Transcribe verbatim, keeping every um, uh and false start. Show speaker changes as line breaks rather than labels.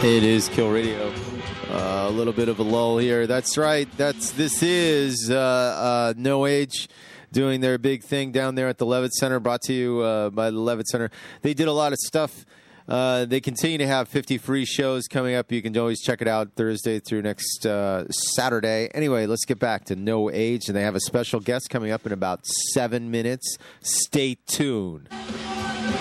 It is Kill Radio. Uh, a little bit of a lull here. That's right. That's this is uh, uh, No Age doing their big thing down there at the Levitt Center, brought to you uh, by the Levitt Center. They did a lot of stuff. Uh, they continue to have fifty free shows coming up. You can always check it out Thursday through next uh, Saturday. Anyway, let's get back to No Age, and they have a special guest coming up in about seven minutes. Stay tuned.